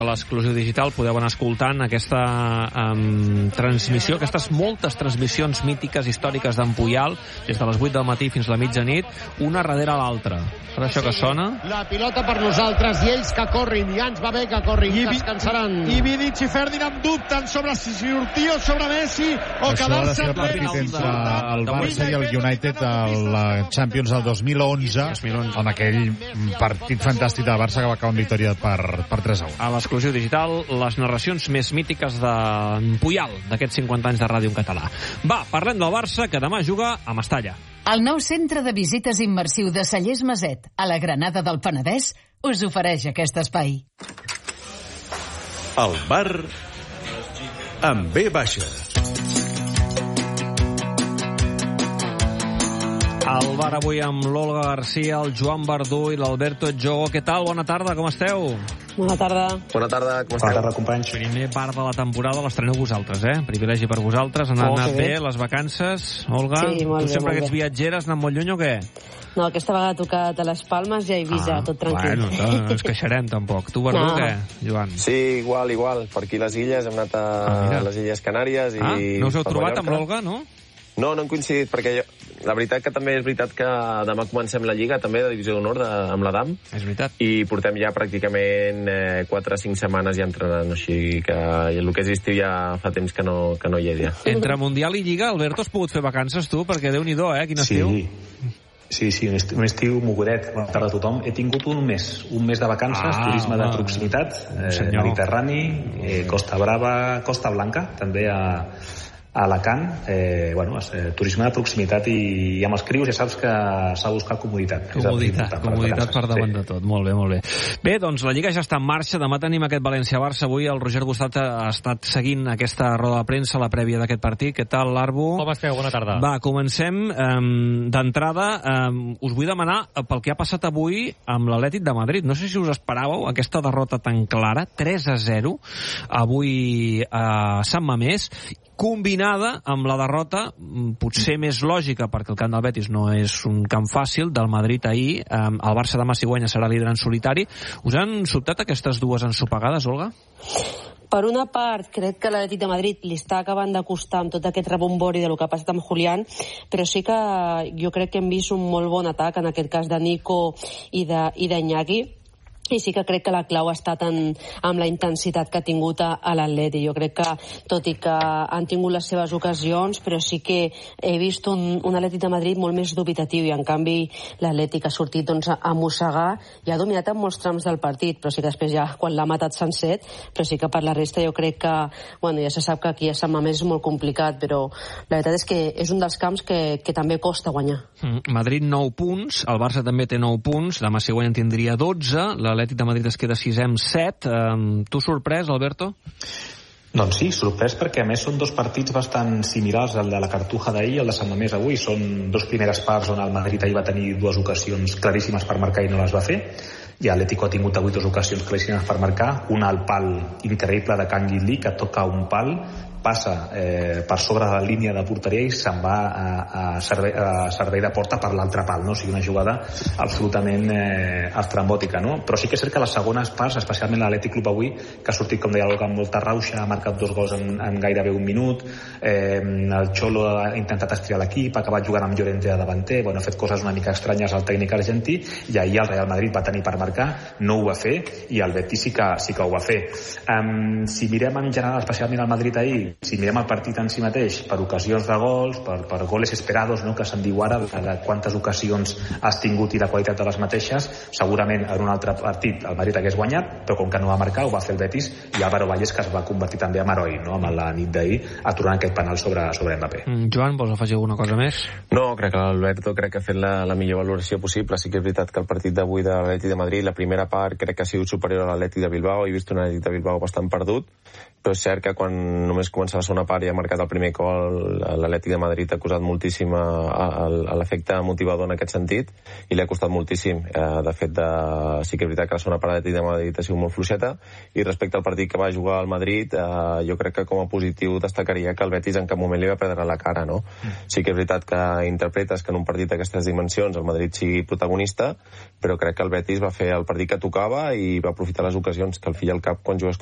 A l'Exclusiu Digital podeu anar escoltant aquesta transmissió, aquestes moltes transmissions mítiques, històriques d'en Puyal, des de les 8 del matí fins a la mitjanit, una darrere l'altra. Per això que sona... La pilota per nosaltres, i ells que corrin, ja ens va bé que corrin, que descansaran. I Vidic i Ferdinand dubten sobre si sortir o sobre Messi o quedar-se enrere. Això ha de ser el partit entre el Barça i el United a la Champions del 2011, en aquell partit fantàstic del Barça que va acabar amb victòria per 3-1. A l'Exclusiu Digital, les narracions més mítiques d'en Puyal, d'aquests 50 anys de ràdio en català. Va, parlem del Barça, que demà juga a Mestalla. El nou centre de visites immersiu de Cellers Maset, a la Granada del Penedès, us ofereix aquest espai. El bar amb B baixa. El bar avui amb l'Olga Garcia, el Joan Verdú i l'Alberto Etjogo. Què tal? Bona tarda, com esteu? Bona tarda. Bona tarda, com esteu? Bona tarda, companys. Primer bar de la temporada l'estreneu vosaltres, Privilegi per vosaltres. Han anat bé les vacances, Olga? Sí, molt bé. Tu sempre que ets viatgera has anat molt lluny o què? No, aquesta vegada ha tocat a les Palmes i a Eivissa, tot tranquil. Bueno, no ens queixarem tampoc. Tu, Verdú, què, Joan? Sí, igual. Per aquí les illes, hem anat a les Illes Canàries i... No us heu trobat amb l'Olga, no? No hem coincidit, perquè la veritat que també és veritat que demà comencem la Lliga, també, de Divisió d'Honor, amb l'Adam. És veritat. I portem ja pràcticament 4 o 5 setmanes ja entrenant, així que el que és estiu ja fa temps que no hi és ja. Entre Mundial i Lliga, Alberto, has pogut fer vacances, tu? Perquè Déu-n'hi-do, quin estiu. Sí, un estiu mogudet. Bona tarda a tothom. He tingut un mes de vacances, turisme de proximitat, Mediterrani, Costa Brava, Costa Blanca, també a Alacant, turisme de proximitat i amb els crios ja saps que s'ha de buscar comoditat. Comoditat per davant de tot. Molt bé. Bé, doncs la Lliga ja està en marxa. Demà tenim aquest València-Barça. Avui el Roger Gustat ha estat seguint aquesta roda de premsa, la prèvia d'aquest partit. Què tal, l'Arbo? Com esteu? Bona tarda. Va, comencem. D'entrada, us vull demanar pel que ha passat avui amb l'Atlètic de Madrid. No sé si us esperàveu aquesta derrota tan clara, 3-0, avui a Sant Mamés, combinada amb la derrota, potser més lògica, perquè el camp del Betis no és un camp fàcil, del Madrid ahir. El Barça demà, si guanya, serà líder en solitari. Us han sobtat aquestes dues ensopegades, Olga? Per una part, crec que l'Atlètic de Madrid li està acabant de costar amb tot aquest rebombori de lo que ha passat amb Julián, però sí que jo crec que hem vist un molt bon atac, en aquest cas de Nico i d'Iñaki. I sí que crec que la clau ha estat amb la intensitat que ha tingut a l'Atleti. Jo crec que, tot i que han tingut les seves ocasions, però sí que he vist un Atlètic de Madrid molt més dubitatiu, i en canvi l'Atleti ha sortit a mossegar i ha dominat en molts trams del partit, però sí que després ja quan l'ha matat s'han set, però sí que per la resta jo crec que, ja se sap que aquí a Sant Mamés és molt complicat, però la veritat és que és un dels camps que també costa guanyar. Madrid 9 punts, el Barça també té 9 punts, demà si guanya en tindria 12, l'Atlètic de Madrid es queda 6è amb 7. Tu sorprès, Alberto? Doncs sí, sorprès, perquè a més són dos partits bastant similars, el de la Cartuja d'ahir i el de Sant Mamés avui. Són dos primeres parts on el Madrid ahir va tenir dues ocasions claríssimes per marcar i no les va fer, i l'Atlético ha tingut avui dues ocasions claríssimes per marcar, una al pal increïble de Can Guilí, que toca un pal, passa per sobre de la línia de porteria i se'n va a servei de porta per l'altre pal, no? O sigui, una jugada absolutament estrambòtica, no? Però sí que és cert que les segones parts, especialment l'Atlètic Club avui, que ha sortit, com deia, amb molta rauxa, ha marcat 2 gols en gairebé un minut, el Xolo ha intentat estirar l'equip, ha acabat jugant amb Llorente de davanter, ha fet coses una mica estranyes al tècnic argentí, i ahir el Real Madrid va tenir per marcar, no ho va fer, i el Betis sí que ho va fer. Si mirem en general, especialment el Madrid ahir, si mirem el partit en si mateix, per ocasions de gols, per goles esperados, no?, que se'n diu ara, de quantes ocasions has tingut i la qualitat de les mateixes, segurament en un altre partit el Madrid hagués guanyat, però com que no va marcar, ho va fer el Betis, i Álvaro Valles, que es va convertir també en heroi, no?, amb la nit d'ahir, aturant aquest penal sobre Mbappé. Joan, vols afegir alguna cosa més? No, crec que l'Alberto ha fet la millor valoració possible. Sí que és veritat que el partit d'avui de l'Atlètic de Madrid, la primera part, crec que ha sigut superior a l'Atlètic de Bilbao. He vist un Atlètic de Bilbao bastant perdut, però és cert que quan només començar la segona part i ha marcat el primer gol, l'Atlètic de Madrid ha acusat moltíssim l'efecte motivador en aquest sentit i li ha costat moltíssim. De fet, sí que és veritat que la segona part de l'Atlètic de Madrid ha sigut molt fluixeta, i respecte al partit que va jugar al Madrid, jo crec que com a positiu destacaria que el Betis en cap moment li va perdre la cara, no? Sí que és veritat que interpretes que en un partit d'aquestes dimensions el Madrid sigui protagonista, però crec que el Betis va fer el partit que tocava i va aprofitar les ocasions, que al fi i al cap quan jugues